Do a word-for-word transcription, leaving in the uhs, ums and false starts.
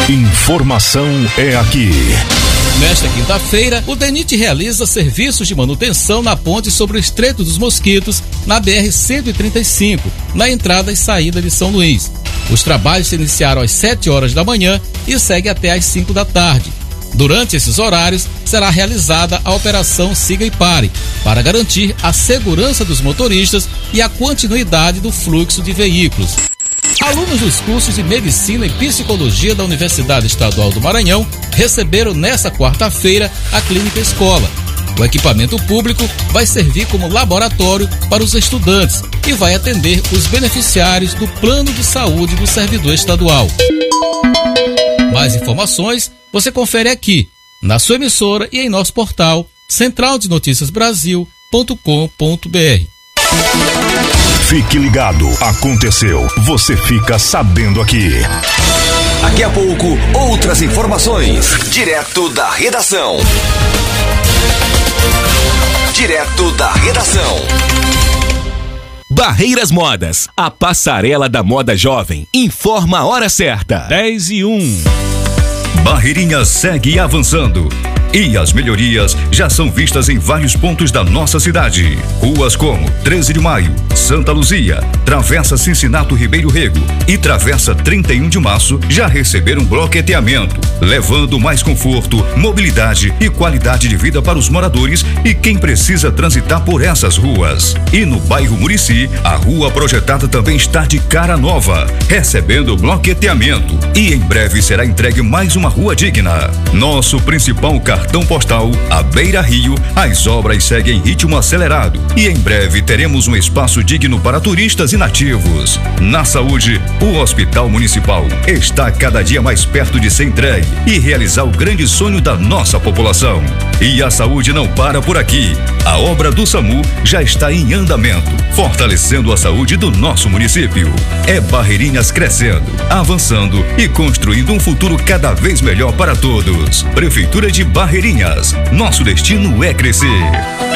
Informação é aqui. Nesta quinta-feira, o DENIT realiza serviços de manutenção na ponte sobre o Estreito dos Mosquitos, na B R cento e trinta e cinco, na entrada e saída de São Luís. Os trabalhos se iniciaram às sete horas da manhã e seguem até às cinco da tarde. Durante esses horários, será realizada a Operação Siga e Pare, para garantir a segurança dos motoristas e a continuidade do fluxo de veículos. Alunos dos cursos de Medicina e Psicologia da Universidade Estadual do Maranhão receberam nesta quarta-feira a Clínica Escola. O equipamento público vai servir como laboratório para os estudantes e vai atender os beneficiários do Plano de Saúde do servidor estadual. Mais informações você confere aqui, na sua emissora e em nosso portal central de noticias brasil ponto com ponto br. Fique ligado, aconteceu, você fica sabendo aqui. Daqui a pouco, outras informações, direto da redação. Direto da redação. Barreiras Modas, a passarela da moda jovem, informa a hora certa. dez e um. Barreirinhas segue avançando e as melhorias já são vistas em vários pontos da nossa cidade. Ruas como treze de maio, Santa Luzia, Travessa Cincinato Ribeiro Rego e Travessa trinta e um de março já receberam bloqueteamento, levando mais conforto, mobilidade e qualidade de vida para os moradores e quem precisa transitar por essas ruas. E no bairro Murici, a rua projetada também está de cara nova, recebendo bloqueteamento e em breve será entregue mais uma rua digna. Nosso principal cartão Cartão postal, a Beira Rio, as obras seguem em ritmo acelerado e em breve teremos um espaço digno para turistas e nativos. Na saúde, o Hospital Municipal está cada dia mais perto de ser entregue e realizar o grande sonho da nossa população. E a saúde não para por aqui. A obra do SAMU já está em andamento, fortalecendo a saúde do nosso município. É Barreirinhas crescendo, avançando e construindo um futuro cada vez melhor para todos. Prefeitura de Barreirinhas, nosso destino é crescer.